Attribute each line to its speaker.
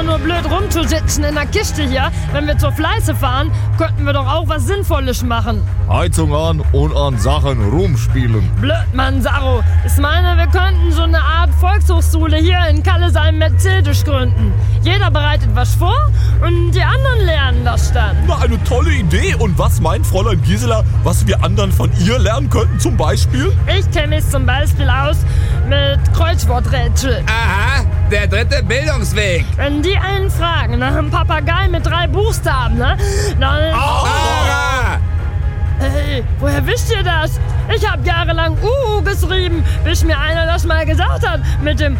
Speaker 1: nur blöd rumzusitzen in der Kiste hier. Wenn wir zur Fleiße fahren, könnten wir doch auch was Sinnvolles machen.
Speaker 2: Heizung an und an Sachen rumspielen.
Speaker 1: Blöd, Mann, Saro. Ich meine, wir könnten so eine Art Volkshochschule hier in Kallesheim-Mercedes gründen. Jeder bereitet was vor und die anderen lernen das dann.
Speaker 3: Na, eine tolle Idee. Und was meint Fräulein Gisela, was wir anderen von ihr lernen könnten zum Beispiel?
Speaker 1: Ich kenne mich zum Beispiel aus mit Kreuzworträtsel.
Speaker 4: Aha, der 3. Bildungsweg.
Speaker 1: Wenn die einen fragen nach einem Papagei mit 3 Buchstaben, ne? Dann...
Speaker 4: Ara!
Speaker 1: Hey, woher wisst ihr das? Ich habe jahrelang geschrieben, bis mir einer das mal gesagt hat mit dem